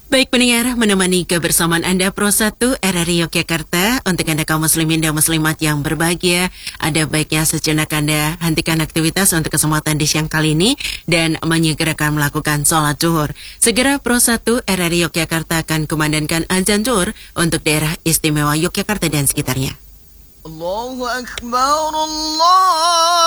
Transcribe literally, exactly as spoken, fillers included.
Baik pendengar, menemani kebersamaan Anda Pro satu R R I Yogyakarta. Untuk Anda kaum muslimin dan muslimat yang berbahagia, ada baiknya sejenak Anda hentikan aktivitas untuk kesempatan di siang kali ini dan menyegerakan melakukan sholat zuhur. Segera Pro satu R R I Yogyakarta akan kumandangkan azan zuhur untuk daerah istimewa Yogyakarta dan sekitarnya. Allahu Akbar, Allah